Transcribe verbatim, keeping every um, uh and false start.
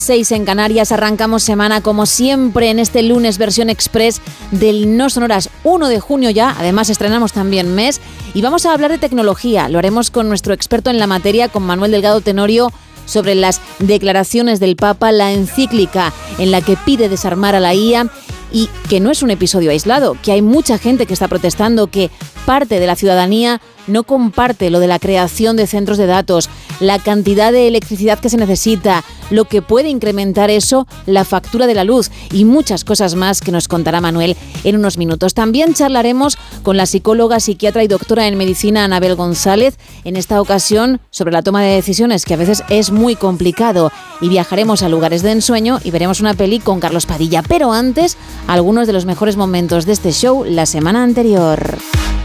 seis en Canarias, arrancamos semana como siempre en este lunes versión express del No Sonoras, uno de junio ya, además estrenamos también mes y vamos a hablar de tecnología, lo haremos con nuestro experto en la materia, con Manuel Delgado Tenorio, sobre las declaraciones del Papa, la encíclica en la que pide desarmar a la I A y que no es un episodio aislado, que hay mucha gente que está protestando, que parte de la ciudadanía no comparte lo de la creación de centros de datos, la cantidad de electricidad que se necesita, lo que puede incrementar eso, la factura de la luz y muchas cosas más que nos contará Manuel en unos minutos. También charlaremos con la psicóloga, psiquiatra y doctora en medicina Anabel González, en esta ocasión sobre la toma de decisiones, que a veces es muy complicado, y viajaremos a lugares de ensueño y veremos una peli con Carlos Padilla. Pero antes, algunos de los mejores momentos de este show la semana anterior.